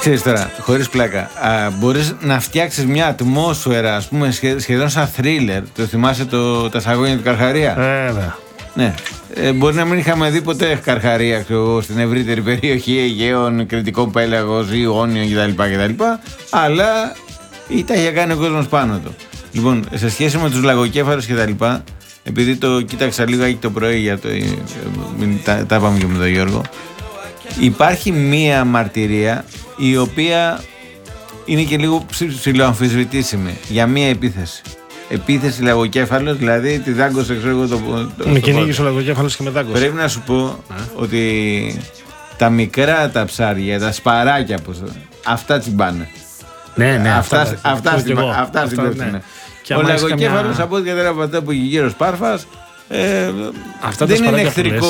Ξέρεις τώρα, χωρίς πλάκα, μπορείς να φτιάξεις μια ατμόσφαιρα, ας πούμε, σχεδόν σαν θρίλερ. Το θυμάσαι τα σαγόνια του Καρχαρία? Βέβαια. Ναι. Μπορεί να μην είχαμε δει ποτέ Καρχαρία στην ευρύτερη περιοχή Αιγαίων, Κρητικών Πέλαγος, Ιόνιων κτλ. Αλλά τα είχε κάνει ο κόσμος πάνω του. Λοιπόν, σε σχέση με τους λαγοκέφαλους κτλ., επειδή το κοίταξα λίγο το πρωί, τα είπαμε και με τον Γιώργο, υπάρχει μία μαρτυρία η οποία είναι και λίγο ψιλοαμφισβητήσιμη για μία επίθεση. Επίθεση λαγοκέφαλος, δηλαδή τη δάγκωσε, ξέρω εγώ, με κυνήγησε ο λαγοκέφαλος και με δάγκωσε. Πρέπει να σου πω ότι τα μικρά τα ψάρια, τα σπαράκια, αυτά τσιμπάνε. Ναι, αυτά συμπέφτουν. Ο λαγοκέφαλος, από ό,τι κατάλαβα, που είχε γύρω Σπάρφας, δεν είναι εχθρικό.